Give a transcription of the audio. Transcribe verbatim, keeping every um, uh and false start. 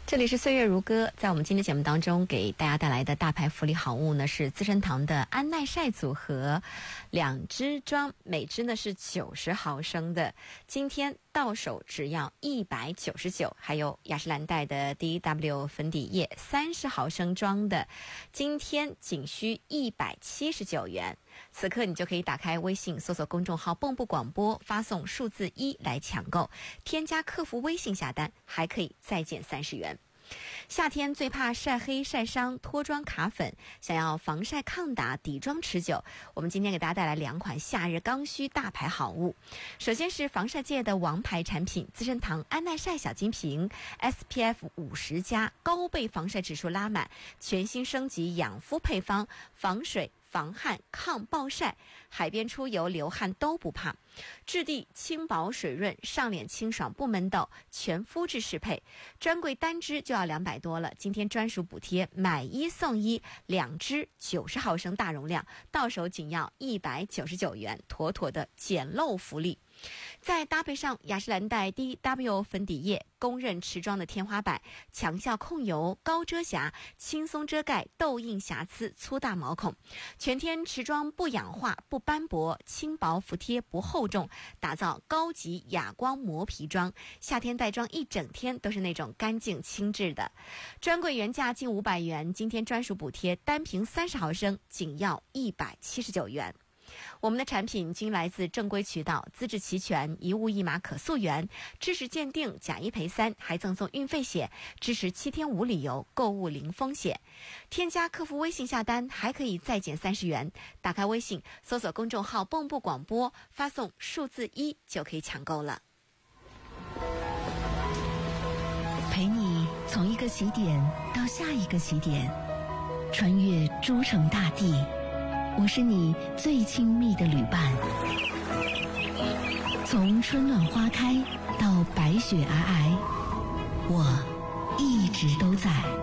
这里是岁月如歌，在我们今天节目当中给大家带来的大牌福利好物呢是资生堂的安耐晒组合，两支装，每支呢是九十毫升的，今天到手只要一百九十九。还有雅诗兰黛的 D W 粉底液三十毫升装的，今天仅需一百七十九元。此刻你就可以打开微信搜索公众号蚌埠广播，发送数字一来抢购，添加客服微信下单还可以再减三十元。夏天最怕晒黑晒伤脱妆卡粉，想要防晒抗打底妆持久，我们今天给大家带来两款夏日刚需大牌好物。首先是防晒界的王牌产品资生堂安耐晒小金瓶 S P F 五十加，高倍防晒指数拉满，全新升级养肤配方，防水防汗抗暴晒，海边出游流汗都不怕，质地轻薄水润，上脸清爽不闷痘，全肤质适配，专柜单支就要两百多了，今天专属补贴买一送一，两支九十毫升大容量，到手仅要一百九十九元，妥妥的捡漏福利。再搭配上雅诗兰黛 D W 粉底液，公认持妆的天花板，强效控油、高遮瑕，轻松遮盖痘印瑕疵、粗大毛孔，全天持妆不氧化不斑驳，轻薄服帖不厚重，打造高级哑光磨皮妆，夏天带妆一整天都是那种干净轻质的。专柜原价近五百元，今天专属补贴单瓶三十毫升仅要一百七十九元。我们的产品均来自正规渠道，资质齐全，一物一码可溯源，支持鉴定，假一赔三，还赠送运费险，支持七天无理由，购物零风险。添加客服微信下单还可以再减三十元，打开微信搜索公众号蚌埠广播，发送数字一就可以抢购了。 陪你从一个起点到下一个起点，穿越诸城大地，我是你最亲密的旅伴，从春暖花开到白雪皑皑，我一直都在。